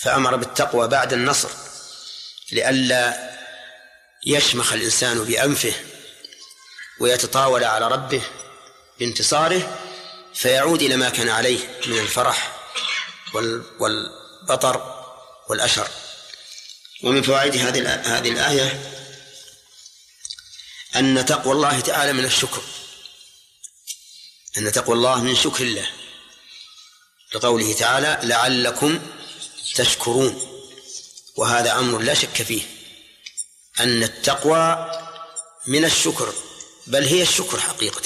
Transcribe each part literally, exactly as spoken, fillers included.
فأمر بالتقوى بعد النصر لئلا يشمخ الإنسان بأنفه ويتطاول على ربه بانتصاره فيعود إلى ما كان عليه من الفرح والبطر والأشر. ومن فوائد هذه الآية أن تقوى الله تعالى من الشكر، أن تقوى الله من شكر الله لقوله تعالى لعلكم تشكرون، وهذا أمر لا شك فيه أن التقوى من الشكر، بل هي الشكر حقيقة،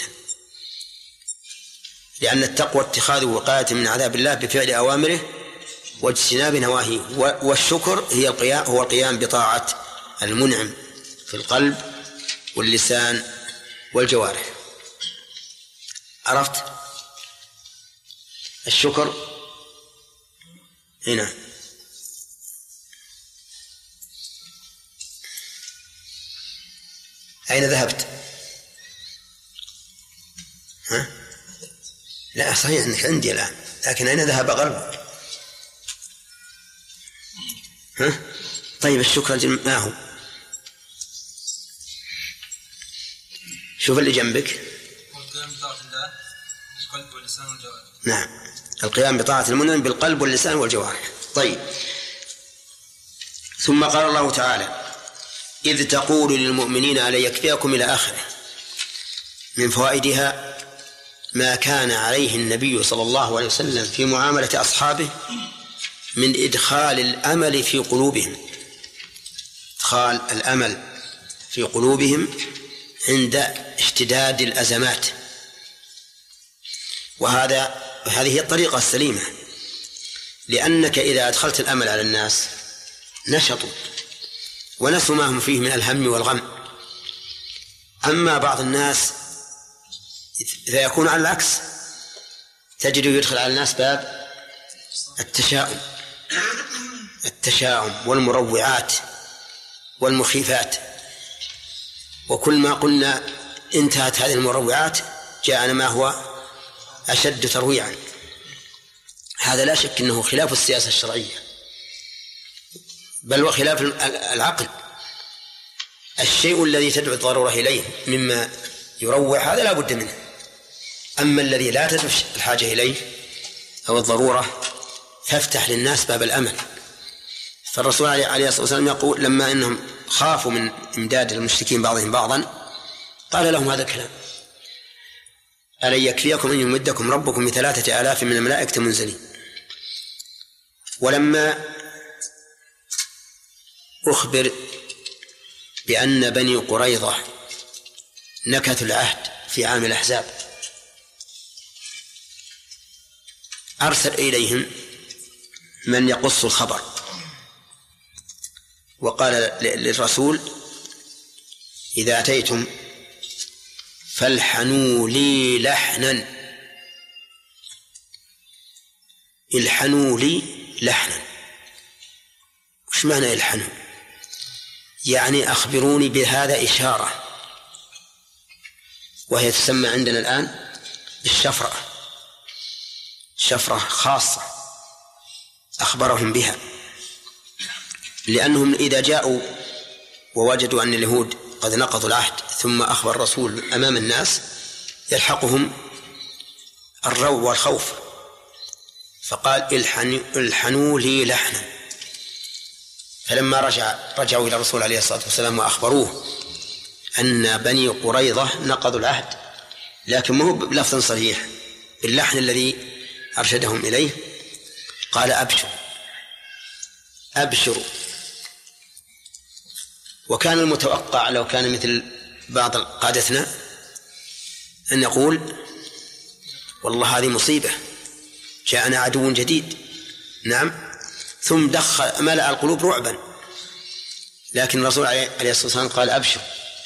لأن التقوى اتخاذ وقاية من عذاب الله بفعل أوامره واجتناب نواهيه، والشكر هي القيام هو القيام بطاعة المنعم في القلب واللسان والجوارح. عرفت الشكر هنا؟ أين ذهبت؟ ها؟ لا صحيح أنك عندي الآن، لكن أين ذهب قلبك؟ ها؟ طيب الشكر ما هو؟ شوف اللي جنبك. القيام بطاعة الله بالقلب واللسان والجوارح. نعم، القيام بطاعة المنعم بالقلب واللسان والجوارح. طيب، ثم قال الله تعالى إذ تقول للمؤمنين ألا يكفيكم إلى آخره. من فوائدها ما كان عليه النبي صلى الله عليه وسلم في معاملة أصحابه من إدخال الأمل في قلوبهم، إدخال الأمل في قلوبهم عند اشتداد الأزمات، وهذا هذه هي الطريقة السليمة، لأنك إذا أدخلت الأمل على الناس نشطوا ونسوا ما هم فيه من الهم والغم. أما بعض الناس فيكون على العكس، تجده يدخل على الناس باب التشاؤم التشاؤم والمروعات والمخيفات، وكل ما قلنا انتهت هذه المروعات جاءنا ما هو أشد ترويعا. هذا لا شك أنه خلاف السياسة الشرعية، بل وخلاف العقل. الشيء الذي تدعو الضرورة إليه مما يروع هذا لا بد منه، أما الذي لا تدعو الحاجة إليه أو الضرورة فافتح للناس باب الأمل. فالرسول عليه الصلاة والسلام يقول لما أنهم خافوا من إمداد المشركين بعضهم بعضا قال لهم هذا الكلام: ألن يكفيكم أن يمدكم ربكم بثلاثة آلاف من الملائكة منزلين. ولما أخبر بأن بني قريظة نكثوا العهد في عام الأحزاب أرسل إليهم من يقص الخبر وقال للرسول: إذا أتيتم فالحنوا لي لحنا الحنوا لي لحنا. وش معنى الحنوا؟ يعني أخبروني بهذا إشارة، وهي تسمى عندنا الآن بالشفرة، شفرة خاصة أخبرهم بها، لأنهم إذا جاءوا ووجدوا أن اليهود قد نقضوا العهد ثم أخبر الرسول أمام الناس يلحقهم الروع والخوف، فقال: الحنوا لي لحنا. فلما رجع رجعوا إلى الرسول عليه الصلاة والسلام وأخبروه أن بني قريظة نقضوا العهد، لكن ما هو بلفظ صريح، باللحن الذي أرشدهم إليه، قال: أبشروا أبشروا. وكان المتوقع لو كان مثل بعض قادتنا أن يقول: والله هذه مصيبة، جاءنا عدو جديد. نعم، ثم دخل ملأ القلوب رعبا، لكن الرسول عليه الصلاة والسلام قال: أبشر.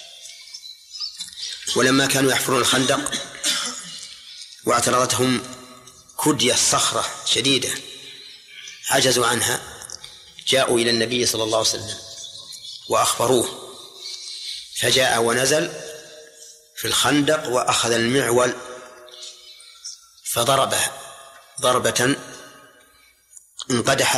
ولما كانوا يحفرون الخندق واعترضتهم كدية الصخرة شديدة عجزوا عنها، جاءوا إلى النبي صلى الله عليه وسلم وأخبروه، فجاء ونزل في الخندق وأخذ المعول فضربه ضربة انقدح